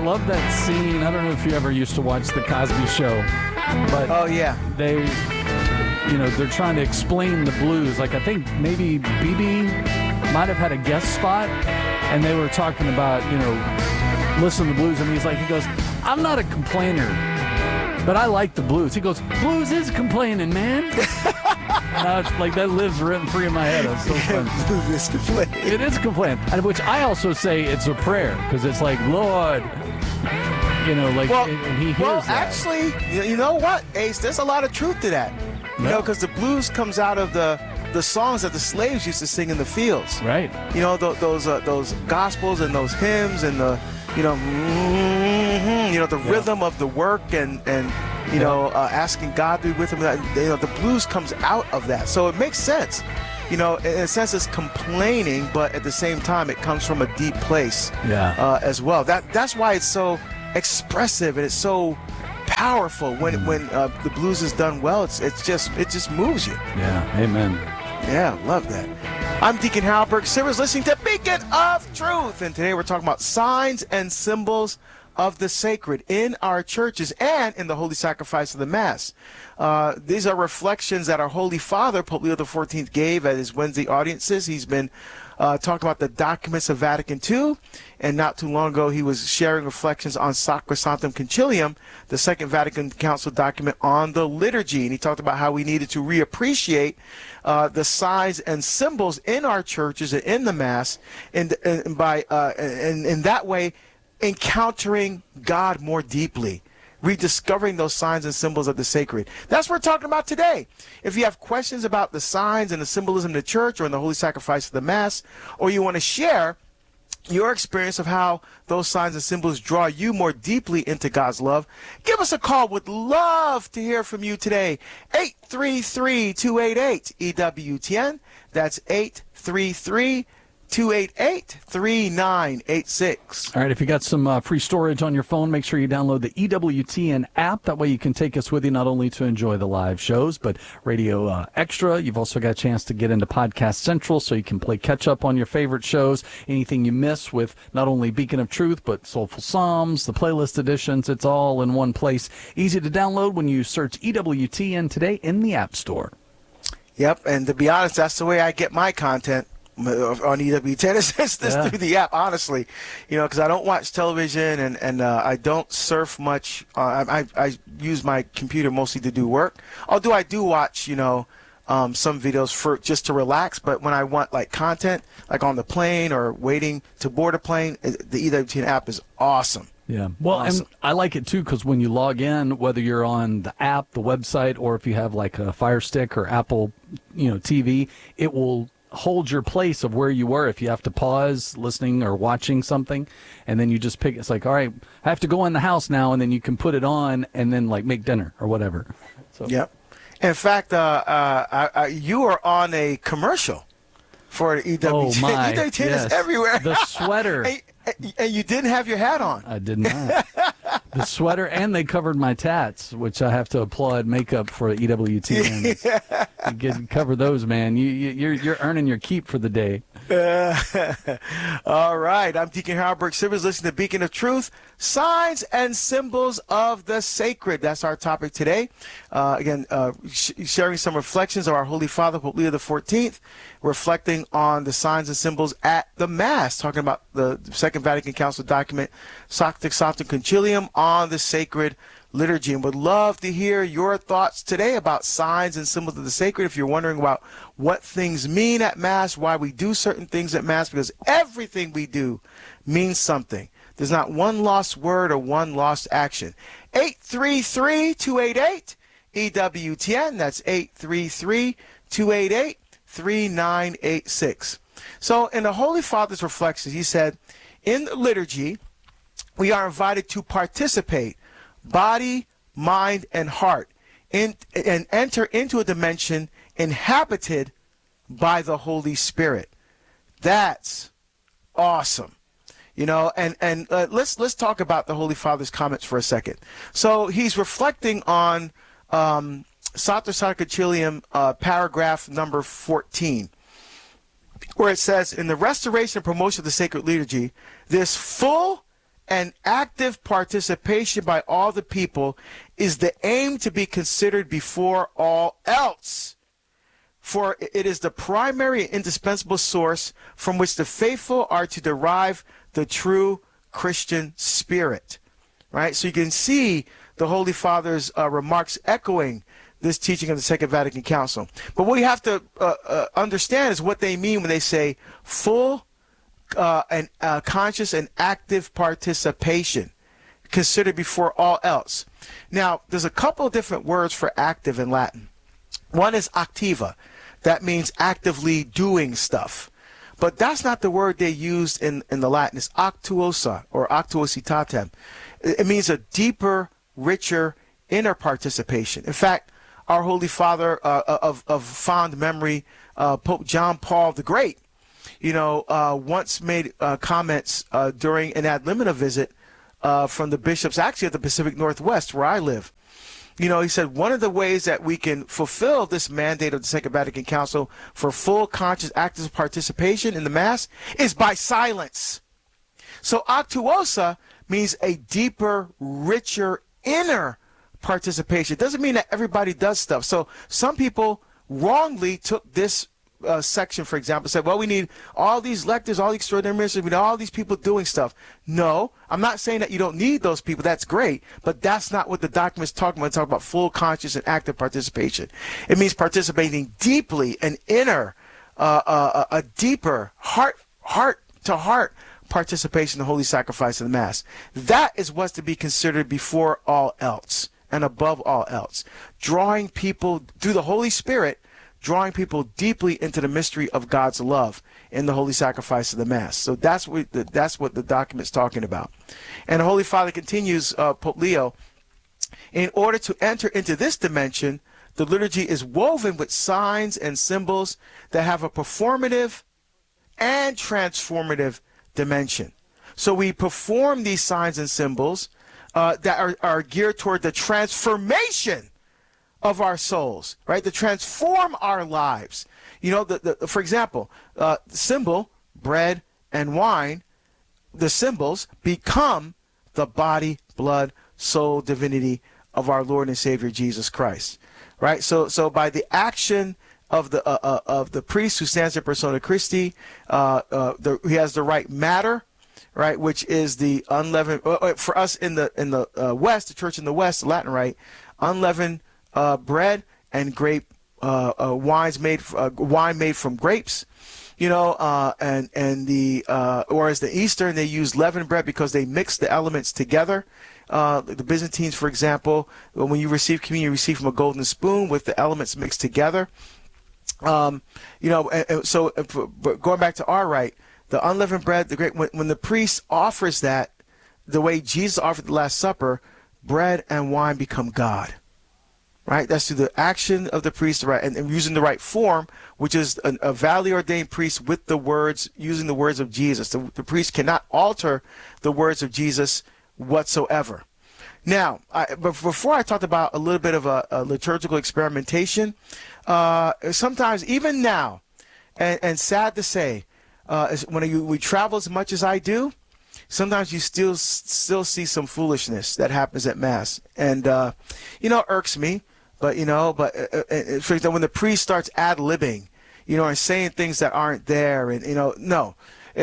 love that scene. I don't know if you ever used to watch The Cosby Show, but oh yeah, they're trying to explain the blues. Like, I think maybe BB might have had a guest spot, and they were talking about, listen to the blues, and he goes, I'm not a complainer, but I like the blues. He goes, blues is complaining, man. Now it's like that lives rent free in my head. It's so fun. Blues is complaining. It is complaining, and which I also say it's a prayer, because it's like, Lord, and he hears that. Actually, you know what, Ace? There's a lot of truth to that. Because the blues comes out of the songs that the slaves used to sing in the fields. Right. Those gospels and those hymns and the rhythm of the work and asking God to be with them. The blues comes out of that, so it makes sense. In a sense, it's complaining, but at the same time, it comes from a deep place. As well. That's why it's so expressive and it's so powerful when the blues is done well. It just moves you. Yeah. Amen. Yeah, love that. I'm Deacon Halberg Sivers, listening to Beacon of Truth, and today we're talking about signs and symbols of the sacred in our churches and in the holy sacrifice of the Mass. These are reflections that our Holy Father, Pope Leo XIV, gave at his Wednesday audiences. He's been talking about the documents of Vatican II, and not too long ago he was sharing reflections on Sacrosanctum Concilium, the Second Vatican Council document on the liturgy, and he talked about how we needed to reappreciate the signs and symbols in our churches and in the Mass, and by in that way encountering God more deeply, rediscovering those signs and symbols of the sacred. That's what we're talking about today. If you have questions about the signs and the symbolism of the church or in the holy sacrifice of the Mass, or you want to share your experience of how those signs and symbols draw you more deeply into God's love, give us a call. Would love to hear from you today. 833-288-EWTN. That's 833-288-3986. All right, if you got some free storage on your phone, make sure you download the EWTN app. That way you can take us with you not only to enjoy the live shows, but Radio Extra. You've also got a chance to get into Podcast Central so you can play catch-up on your favorite shows. Anything you miss with not only Beacon of Truth, but Soulful Psalms, the playlist editions, it's all in one place. Easy to download when you search EWTN today in the App Store. Yep, and to be honest, that's the way I get my content on EWTN. It's through the app, honestly, because I don't watch television and I don't surf much. I use my computer mostly to do work. Although I do watch, some videos for just to relax. But when I want like content, like on the plane or waiting to board a plane, the EWTN app is awesome. Yeah. Well, awesome. And I like it too because when you log in, whether you're on the app, the website, or if you have like a Fire Stick or Apple, TV, it will hold your place of where you were if you have to pause listening or watching something, and then you just pick. It's like, all right, I have to go in the house now, and then you can put it on and then like make dinner or whatever. So. Yep. In fact, you are on a commercial for EWTN. Oh my! EWTN is everywhere. The sweater. And you didn't have your hat on. I did not. The sweater, and they covered my tats, which I have to applaud makeup for EWTN. Yeah. You cover those, man. You're earning your keep for the day. All right. I'm Deacon Halberg Sivers, listening to Beacon of Truth, signs and symbols of the sacred. That's our topic today. Sharing some reflections of our Holy Father, Pope Leo XIV, reflecting on the signs and symbols at the Mass, talking about the Second Vatican Council document, Sacrosanctum Concilium, on the sacred liturgy, and would love to hear your thoughts today about signs and symbols of the sacred. If you're wondering about what things mean at Mass, why we do certain things at Mass, because everything we do means something. There's not one lost word or one lost action. 833-288-EWTN. That's 833-288-3986. So in the Holy Father's reflections, he said, in the liturgy, we are invited to participate, body, mind, and heart, and enter into a dimension inhabited by the Holy Spirit. That's awesome. Let's talk about the Holy Father's comments for a second. So he's reflecting on Sacrosanctum Concilium, paragraph number 14, where it says, in the restoration and promotion of the sacred liturgy, this full and active participation by all the people is the aim to be considered before all else. For it is the primary and indispensable source from which the faithful are to derive the true Christian spirit. Right? So you can see the Holy Father's remarks echoing this teaching of the Second Vatican Council. But what you have to understand is what they mean when they say full and conscious and active participation, considered before all else. Now, there's a couple of different words for active in Latin. One is activa. That means actively doing stuff. But that's not the word they used in the Latin. It's actuosa or actuositatem. It means a deeper, richer, inner participation. In fact, our Holy Father of fond memory, Pope John Paul the Great, once made comments during an ad limina visit from the bishops, actually of the Pacific Northwest, where I live. He said one of the ways that we can fulfill this mandate of the Second Vatican Council for full, conscious, active participation in the Mass is by silence. So actuosa means a deeper, richer, inner participation. It doesn't mean that everybody does stuff. So some people wrongly took this section, for example, said, well, we need all these lectors, all the extraordinary ministers, we need all these people doing stuff. No, I'm not saying that you don't need those people. That's great. But that's not what the document's talking about. It's talking about full, conscious, and active participation. It means participating deeply and inner, a deeper, heart-to-heart participation in the holy sacrifice of the Mass. That is what's to be considered before all else and above all else. Drawing people through the Holy Spirit, drawing people deeply into the mystery of God's love in the holy sacrifice of the Mass. So that's what the document's talking about. And the Holy Father continues, Pope Leo, in order to enter into this dimension, the liturgy is woven with signs and symbols that have a performative and transformative dimension. So we perform these signs and symbols that are geared toward the transformation of our souls, right? To transform our lives. For example, symbol, bread and wine, the symbols become the body, blood, soul, divinity of our Lord and Savior Jesus Christ, right? So by the action of the priest who stands in persona Christi, he has the right matter, right, which is the unleavened. For us in the West, the Church in the West, the Latin Rite, unleavened bread and grape wine made from grapes, and whereas the Eastern they use leavened bread because they mix the elements together. The Byzantines, for example, when you receive communion, you receive from a golden spoon with the elements mixed together. But going back to our rite, the unleavened bread, the grape, when the priest offers that, the way Jesus offered the Last Supper, bread and wine become God. Right, that's through the action of the priest, right, and using the right form, which is a validly ordained priest with the words, using the words of Jesus. The priest cannot alter the words of Jesus whatsoever. Now, before I talked about a little bit of a liturgical experimentation, sometimes even now, and sad to say, when we travel as much as I do, sometimes you still see some foolishness that happens at Mass, and irks me. But for example, when the priest starts ad-libbing, and saying things that aren't there, and no.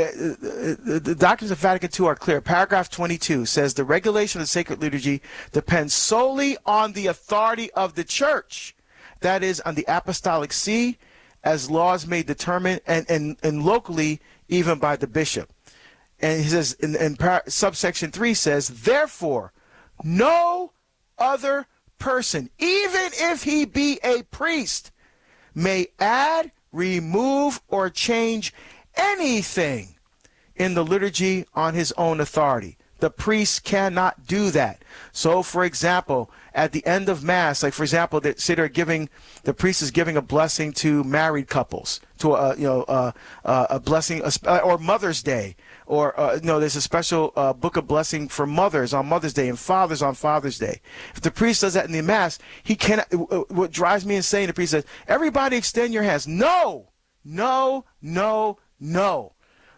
The doctrines of Vatican II are clear. Paragraph 22 says the regulation of the sacred liturgy depends solely on the authority of the Church, that is, on the Apostolic See, as laws may determine, and locally even by the bishop. And he says, subsection 3 says, therefore, no other person, even if he be a priest, may add, remove, or change anything in the liturgy on his own authority. The priest cannot do that. So, for example, at the end of Mass, like for example, the priest is giving a blessing to married couples, to a blessing, or Mother's Day, or there's a special book of blessing for mothers on Mother's Day and fathers on Father's Day. If the priest does that in the Mass, he cannot. What drives me insane, the priest says, "Everybody extend your hands." No.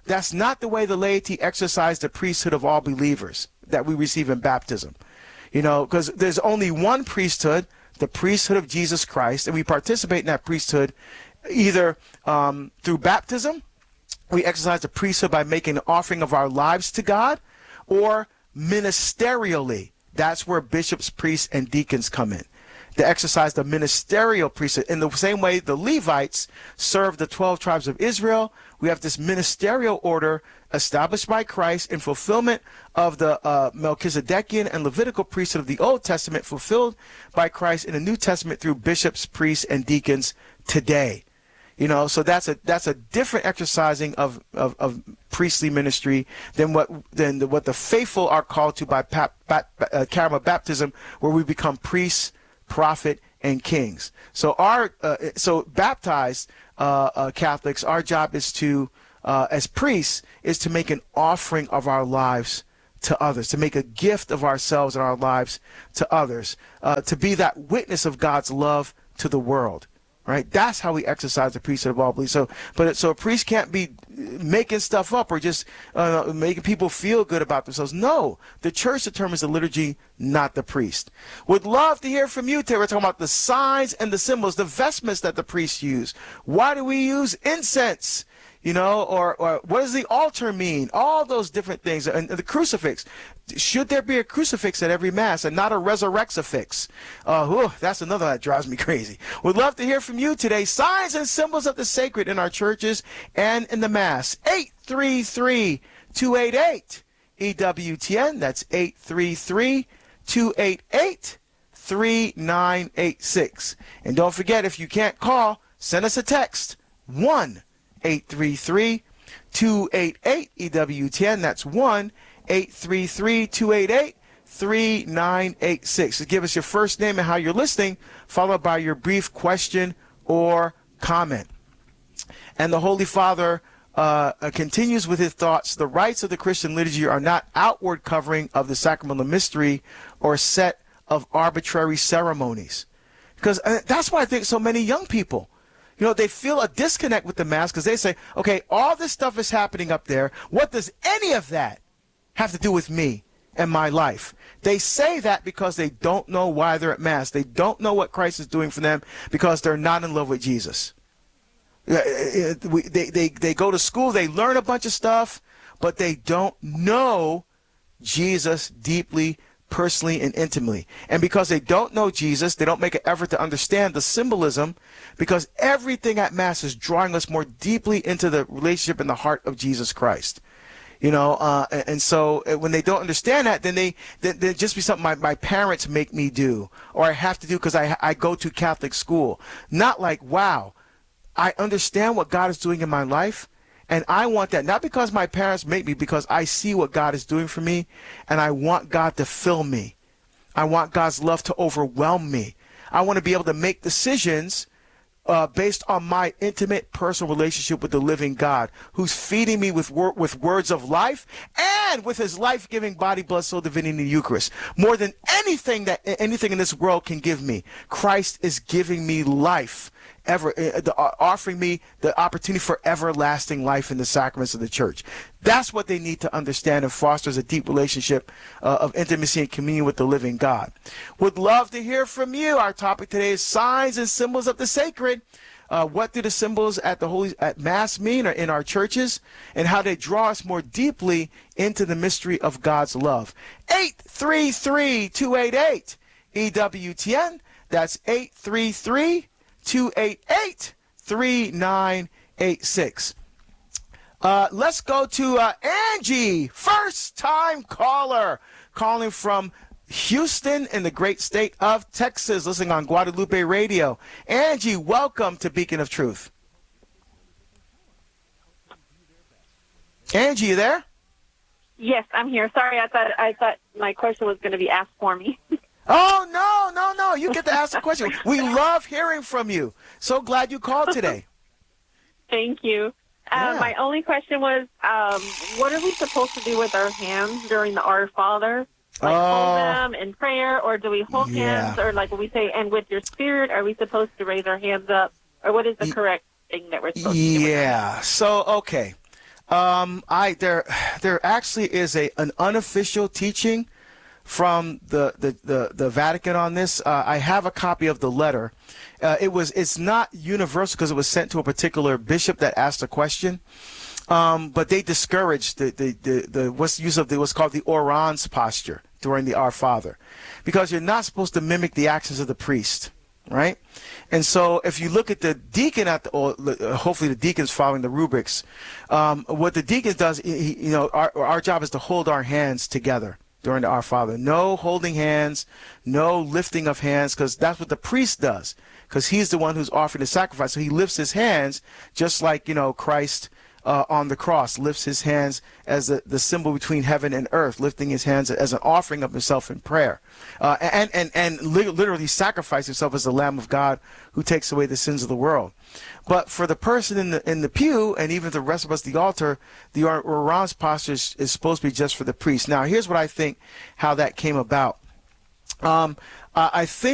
that's not the way the laity exercise the priesthood of all believers that we receive in baptism. You know, because there's only one priesthood, the priesthood of Jesus Christ, and we participate in that priesthood either through baptism. We exercise the priesthood by making an offering of our lives to God, or ministerially. That's where bishops, priests, and deacons come in. They exercise the ministerial priesthood. In the same way the Levites served the 12 tribes of Israel, we have this ministerial order established by Christ in fulfillment of the Melchizedekian and Levitical priesthood of the Old Testament, fulfilled by Christ in the New Testament through bishops, priests, and deacons today. You know, so that's a different exercising of priestly ministry than what the faithful are called to by charismatic baptism, where we become priests, prophet, and kings. So so baptized Catholics, our job is to, as priests, is to make an offering of our lives to others, to make a gift of ourselves and our lives to others, to be that witness of God's love to the world. Right? That's how we exercise the priesthood of all believers. So a priest can't be making stuff up or just making people feel good about themselves. No, the church determines the liturgy, not the priest. Would love to hear from you today. We're talking about the signs and the symbols, the vestments that the priests use. Why do we use incense? You know, or what does the altar mean? All those different things. And the crucifix. Should there be a crucifix at every Mass and not a resurrexifix? That's another that drives me crazy. We'd love to hear from you today. Signs and symbols of the sacred in our churches and in the Mass. 833-288-EWTN. That's 833-288-3986. And don't forget, if you can't call, send us a text. 1-833-288-EWTN. That's 1-833-288-3986. So give us your first name and how you're listening, followed by your brief question or comment. And the Holy Father continues with his thoughts. The rites of the Christian liturgy are not outward covering of the sacramental mystery or set of arbitrary ceremonies. Because that's why I think so many young people, you know, they feel a disconnect with the Mass because they say, okay, all this stuff is happening up there. What does any of that have to do with me and my life? They say that because they don't know why they're at Mass. They don't know what Christ is doing for them because they're not in love with Jesus. They go to school, they learn a bunch of stuff, but they don't know Jesus deeply, personally, and intimately. And because they don't know Jesus, they don't make an effort to understand the symbolism, because everything at Mass is drawing us more deeply into the relationship and the heart of Jesus Christ. You know, and so when they don't understand that, then they just be something my parents make me do, or I have to do because I go to Catholic school. Not like, wow, I understand what God is doing in my life, and I want that, not because my parents make me, because I see what God is doing for me, and I want God to fill me. I want God's love to overwhelm me. I want to be able to make decisions based on my intimate personal relationship with the living God, who's feeding me with words of life and with his life-giving body, blood, soul, divinity in the Eucharist. More than anything in this world can give me, Christ is giving me life, offering me the opportunity for everlasting life in the sacraments of the church. That's what they need to understand, and fosters a deep relationship of intimacy and communion with the living God. Would love to hear from you. Our topic today is signs and symbols of the sacred. What do the symbols at Mass mean, or in our churches, and how they draw us more deeply into the mystery of God's love? 833-288-EWTN. That's 833-288-3986. Let's go to Angie, first-time caller, calling from Houston in the great state of Texas, listening on Guadalupe Radio. Angie, welcome to Beacon of Truth. Angie, you there? Yes, I'm here. Sorry, I thought my question was going to be asked for me. Oh, no. You get to ask the question. We love hearing from you. So glad you called today. Thank you. Yeah. My only question was, what are we supposed to do with our hands during the Our Father? Like hold them in prayer, or do we hold hands, or like when we say, and with your spirit, are we supposed to raise our hands up? Or what is the correct thing that we're supposed to do? Yeah. So, okay. There actually is an unofficial teaching from the Vatican on this. I have a copy of the letter. It's not universal because it was sent to a particular bishop that asked a question. But they discouraged the use of what's called the orans posture during the Our Father, because you're not supposed to mimic the actions of the priest, right? And so if you look at the deacon hopefully the deacon's following the rubrics, what the deacon does, our job is to hold our hands together during the Our Father. No holding hands, no lifting of hands, because that's what the priest does, because he's the one who's offering the sacrifice. So he lifts his hands just like, Christ on the cross lifts his hands as the symbol between heaven and earth, lifting his hands as an offering of himself in prayer, and literally sacrifice himself as the Lamb of God who takes away the sins of the world. But for the person in the pew, and even the rest of us at the altar, the orans posture is supposed to be just for the priest. Now, here's what I think how that came about. I think